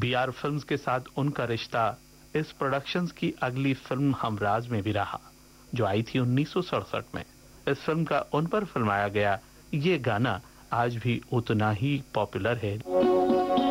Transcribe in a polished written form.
B R films के साथ उनका रिश्ता इस प्रोडक्शंस की अगली फिल्म हमराज में भी रहा, जो आई थी 1967 में। इस फिल्म का उन पर फिल्माया गया ये गाना आज भी उतना ही पॉपुलर है।